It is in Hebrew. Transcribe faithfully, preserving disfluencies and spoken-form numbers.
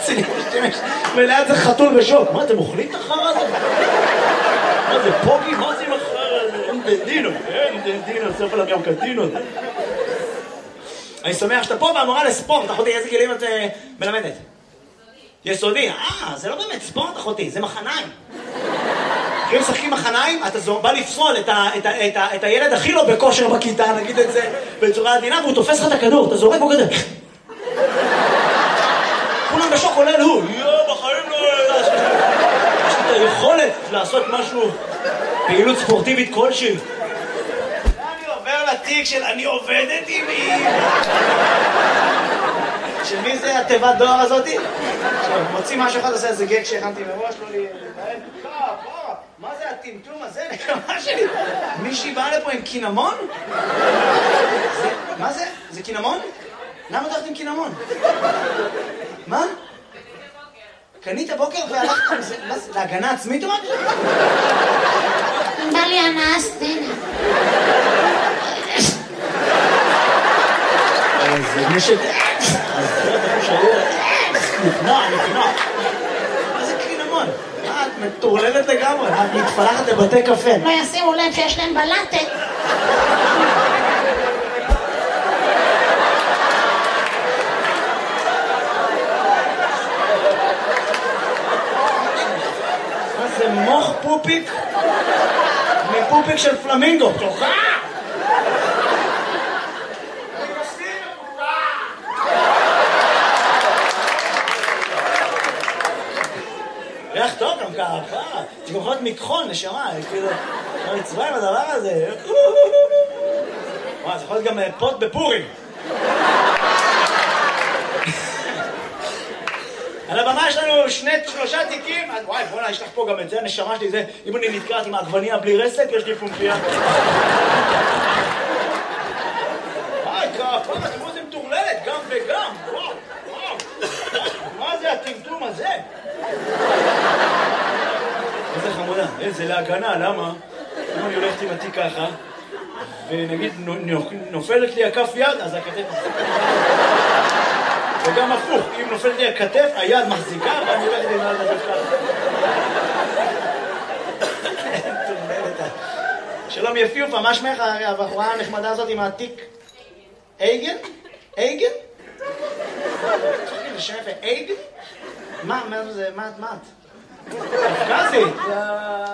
רציני, וליד זה חתול בשוק. מה, אתם אוכלים את החרא הזה? מה זה, פוגי? מה זה עם החרא הזה? אין דדינו, אין דדינו, סוף עליו גם קטינו. אני שמח שאתה פה והמורה לספורט, אחותי, איזה גילים את מלמדת? יסודי. אה, זה לא באמת ספורט, אחותי, זה מחניים. אם משחקים מחניים, אתה בא לפסול את, ה, את, ה, את, ה, את הילד הכי לא בכושר בכיתה, נגיד את זה בצורה עדינה, והוא תופס לך את הכדור, אתה זורק בו כזה. כולם בשוק עולה הוא, יואו, בחיים לא... יש לי את היכולת לעשות משהו, פעילות ספורטיבית כלשהי. אני עובר לתיק של אני עובדת עם מי. של מי זה התיבת דואר הזאתי? מוציא משהו אחד, עושה איזה גג שהכנתי מראש, לא לי... מה זה הטמטום הזה? נקמה שלי. מישהי באה לפה עם קינמון? מה זה? זה קינמון? למה הולכת עם קינמון? מה? קנית בוקר והלכת עם זה? מה זה? להגנה עצמית או משהו? בא לי הנאה סצנה. זה מישהו... אז זה אתה חושב נקנוע, נקנוע. מה זה קינמון? מה, את מטורללת לגמרי? את מתפלחת לבתי קפה. לא ישימו לב שיש להם בלטת. מה זה מוח פופיק? מפופיק של פלמינגו. תוכה! ריח טוב גם ככה, תגוחות מכחול, נשמה, כאילו, לא מצווה עם הדבר הזה. וואי, זה יכול להיות גם פוט בפורים. על הבמה יש לנו שני, שלושה תיקים, וואי, בוא'נה, יש לך פה גם את זה, הנשמה שלי, זה, אם אני נתקעת עם העגבניה בלי רסק, יש לי פומפיה. וואי, כפה, תראו זה מטורללת, גם וגם, וואו, וואו. מה זה הטמטום הזה? איזה חמודה, איזה להגנה, למה? אם אני הולכת עם התיק ככה, ונגיד נופלת לי הכף יד, אז הכתף מחזיקה. וגם הפוך, אם נופלת לי הכתף, היד מחזיקה, ואני הולכת עם יד ככה. שלום יפיופה, מה שמך הבחורה הנחמדה הזאת עם התיק? אייגן? אייגן? זה שם יפה, אייגן? מה, מה זה, מה את? מה את? קפקזית!